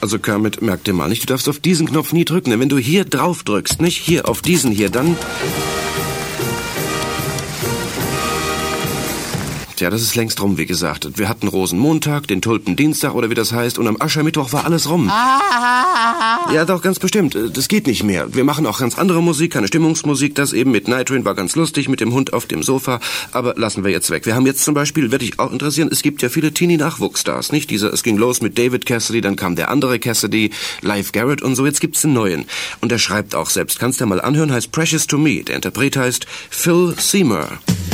Also Kermit, merk dir mal nicht, du darfst auf diesen Knopf nie drücken, denn wenn du hier drauf drückst, nicht hier auf diesen hier, dann... Ja, das ist längst rum, wie gesagt. Wir hatten Rosenmontag, den Tulpendienstag oder wie das heißt, und am Aschermittwoch war alles rum. Ja, doch, ganz bestimmt. Das geht nicht mehr. Wir machen auch ganz andere Musik, keine Stimmungsmusik. Das eben mit Night Train war ganz lustig, mit dem Hund auf dem Sofa. Aber lassen wir jetzt weg. Wir haben jetzt zum Beispiel, würde dich auch interessieren, es gibt ja viele Teenie-Nachwuchsstars, nicht? Es ging los mit David Cassidy, dann kam der andere Cassidy, Leif Garrett und so. Jetzt gibt's einen neuen. Und der schreibt auch selbst. Kannst du dir mal anhören, heißt Precious to Me. Der Interpret heißt Phil Seymour.